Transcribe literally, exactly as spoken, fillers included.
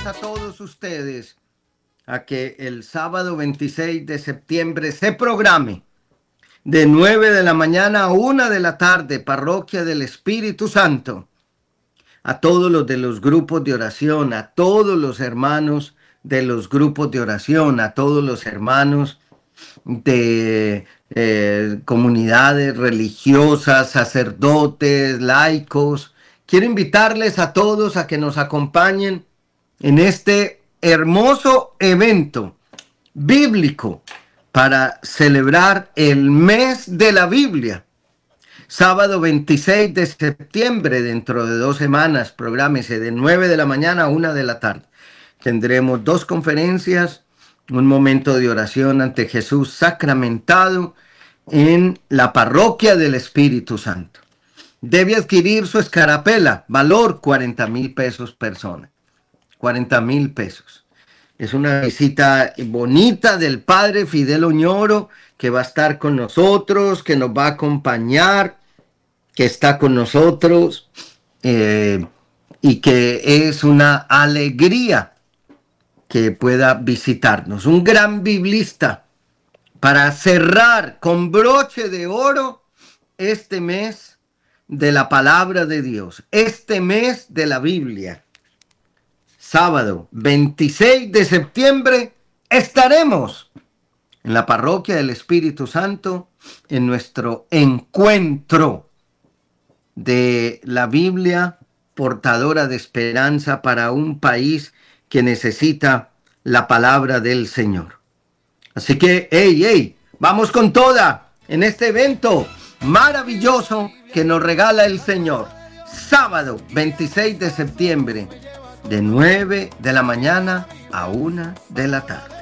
a todos ustedes a que el sábado veintiséis de septiembre se programe de nueve de la mañana a una de la tarde, Parroquia del Espíritu Santo. A todos los de los grupos de oración, a todos los hermanos de los grupos de oración, a todos los hermanos de eh, comunidades religiosas, sacerdotes, laicos. Quiero invitarles a todos a que nos acompañen en este hermoso evento bíblico para celebrar el mes de la Biblia. Sábado veintiséis de septiembre, dentro de dos semanas, prográmese de nueve de la mañana a una de la tarde. Tendremos dos conferencias, un momento de oración ante Jesús sacramentado en la Parroquia del Espíritu Santo. Debe adquirir su escarapela, valor cuarenta mil pesos persona. cuarenta mil pesos. Es una visita bonita del Padre Fidel Oñoro, que va a estar con nosotros, que nos va a acompañar, que está con nosotros eh, y que es una alegría que pueda visitarnos. Un gran biblista para cerrar con broche de oro este mes de la palabra de Dios, este mes de la Biblia. Sábado veintiséis de septiembre estaremos en la Parroquia del Espíritu Santo en nuestro encuentro de la Biblia portadora de esperanza para un país que necesita la palabra del Señor. Así que, hey, hey, vamos con toda en este evento maravilloso que nos regala el Señor. Sábado veintiséis de septiembre, de nueve de la mañana a una de la tarde.